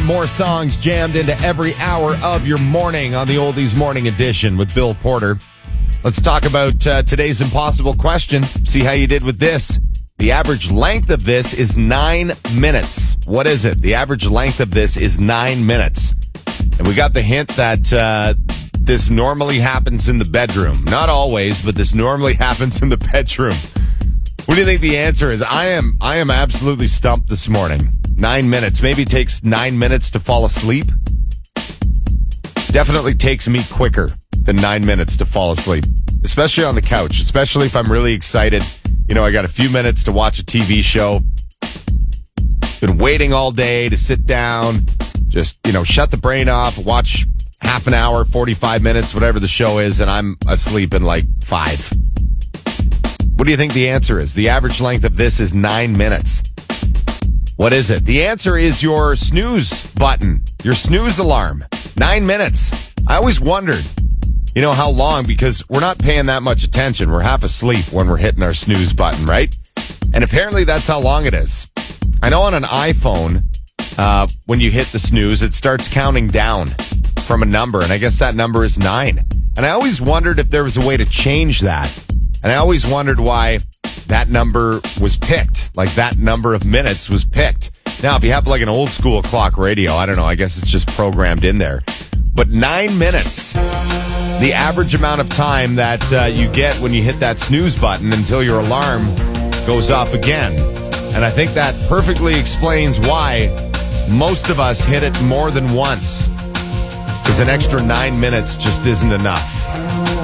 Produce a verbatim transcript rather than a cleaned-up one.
more songs jammed into every hour of your morning on the Oldies Morning Edition with Bill Porter. Let's talk about uh, today's impossible question. See how you did with this. The average length of this is nine minutes. What is it? The average length of this is nine minutes. And we got the hint that uh, this normally happens in the bedroom. Not always, but this normally happens in the bedroom. What do you think the answer is? I am I am absolutely stumped this morning. Nine minutes. Maybe it takes nine minutes to fall asleep. Definitely takes me quicker than nine minutes to fall asleep, especially on the couch, especially if I'm really excited. You know, I got a few minutes to watch a T V show. Been waiting all day to sit down, just, you know, shut the brain off, watch half an hour, forty-five minutes, whatever the show is, and I'm asleep in like five. What do you think the answer is? The average length of this is nine minutes. What is it? The answer is your snooze button, your snooze alarm. Nine minutes. I always wondered, you know, how long, because we're not paying that much attention. We're half asleep when we're hitting our snooze button, right? And apparently that's how long it is. I know on an iPhone, uh, when you hit the snooze, it starts counting down from a number, and I guess that number is nine. And I always wondered if there was a way to change that. And I always wondered why that number was picked, like that number of minutes was picked. Now, if you have like an old school clock radio, I don't know, I guess it's just programmed in there. But nine minutes, the average amount of time that uh, you get when you hit that snooze button until your alarm goes off again. And I think that perfectly explains why most of us hit it more than once, because an extra nine minutes just isn't enough.